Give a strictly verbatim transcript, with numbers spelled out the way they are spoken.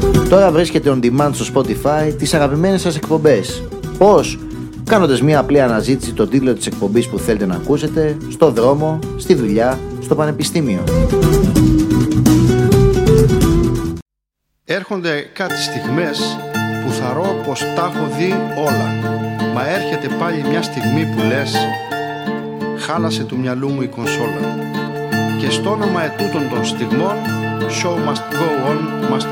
Τώρα βρίσκεται on demand στο Spotify τις αγαπημένες σας εκπομπές. Πώς? Κάνοντας μια απλή αναζήτηση τον τίτλο της εκπομπής που θέλετε να ακούσετε, στο δρόμο, στη δουλειά, στο πανεπιστήμιο. Έρχονται κάτι στιγμές που θαρώ πως τα έχω δει όλα. Μα έρχεται πάλι μια στιγμή που λες χάλασε του μυαλού μου η κονσόλα. Και στο όνομα ετούτων των στιγμών, show must go on, must